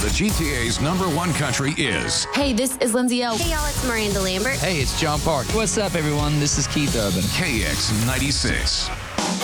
GTA's #1 country is Hey, this is Lindsay O. Hey, y'all, it's Miranda Lambert. Hey, it's John Park. What's up, everyone? This is Keith Urban. KX96.